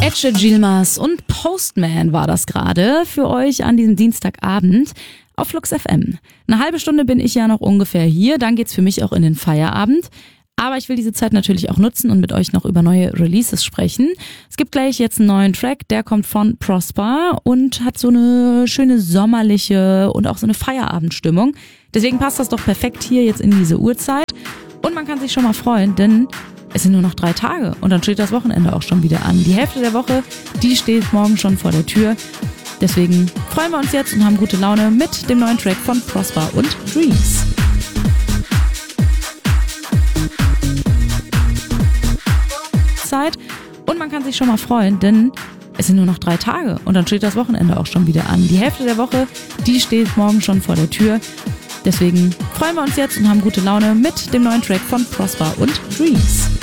Ece Yilmaz und Postman war das gerade für euch an diesem Dienstagabend auf Flux FM. Eine halbe Stunde bin ich ja noch ungefähr hier, dann geht's für mich auch in den Feierabend. Aber ich will diese Zeit natürlich auch nutzen und mit euch noch über neue Releases sprechen. Es gibt gleich jetzt einen neuen Track, der kommt von Prosper und hat so eine schöne sommerliche und auch so eine Feierabendstimmung. Deswegen passt das doch perfekt hier jetzt in diese Uhrzeit. Und man kann sich schon mal freuen, denn es sind nur noch 3 Tage und dann steht das Wochenende auch schon wieder an. Die Hälfte der Woche, die steht morgen schon vor der Tür. Deswegen freuen wir uns jetzt und haben gute Laune mit dem neuen Track von Prosper und Dreams. Zeit und man kann sich schon mal freuen, denn es sind nur noch 3 Tage und dann steht das Wochenende auch schon wieder an. Die Hälfte der Woche, die steht morgen schon vor der Tür. Deswegen freuen wir uns jetzt und haben gute Laune mit dem neuen Track von Prosper und Dreams.